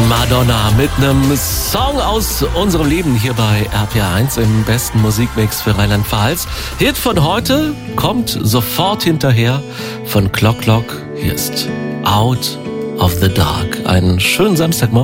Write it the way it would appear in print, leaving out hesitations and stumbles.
Madonna mit einem Song aus unserem Leben hier bei RPR1 im besten Musikmix für Rheinland-Pfalz. Hit von heute kommt sofort hinterher von Clock Clock. Hier ist Out of the Dark. Einen schönen Samstagmorgen.